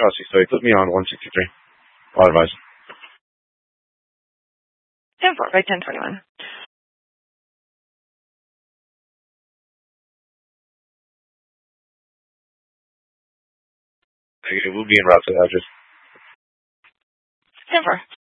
chassis, so he put me on 163. Auto advisor. 10-4 by 1021. Okay, we'll be en route to the address. 10-4.